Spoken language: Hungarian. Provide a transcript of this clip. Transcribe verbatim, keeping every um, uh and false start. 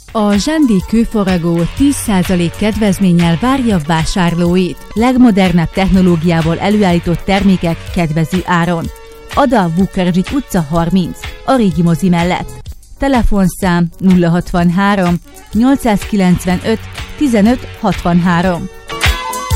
A Zsendi kőfaragó tíz százalék kedvezménnyel várja vásárlóit. Legmodernebb technológiával előállított termékek kedvező áron. Ada Vukarzsik utca harminc, a régi mozi mellett. Telefonszám nulla hatvanhárom nyolcszázkilencvenöt tizenöt hatvanhárom.